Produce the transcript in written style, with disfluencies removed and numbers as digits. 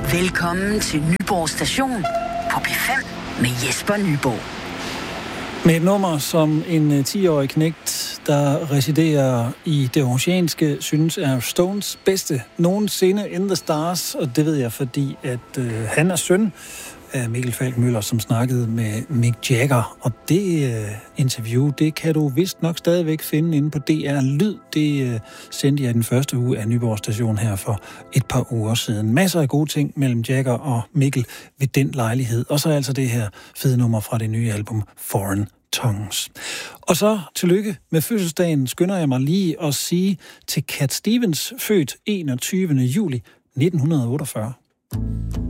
Velkommen til Nyborg Station på P5 med Jesper Nyborg. Med et nummer, som en 10-årig knægt, der residerer i det oceanske, synes er Stones bedste nogensinde, In the Stars. Og det ved jeg, fordi at han er søn af Mikkel Falk-Møller, som snakkede med Mick Jagger. Og det interview, det kan du vist nok stadigvæk finde inde på DR Lyd. Det sendte jeg den første uge af Nyborg Station her for et par uger siden. Masser af gode ting mellem Jagger og Mikkel ved den lejlighed. Og så altså det her fede nummer fra det nye album Foreign Tongues. Og så tillykke med fødselsdagen, skynder jeg mig lige at sige til Cat Stevens, født 21. juli 1948.